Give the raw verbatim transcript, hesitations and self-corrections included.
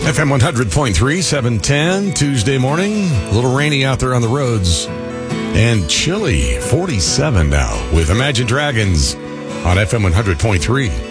F M one hundred point three, seven ten, Tuesday morning. A little rainy out there on the roads. And chilly, forty-seven now with Imagine Dragons on F M one hundred point three.